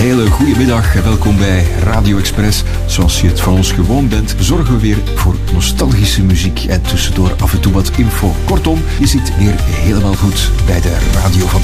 hele goede middag en welkom bij Radio Express. Zoals je het van ons gewoon bent, zorgen we weer voor nostalgische muziek en tussendoor af en toe wat info. Kortom, je zit weer helemaal goed bij de radio van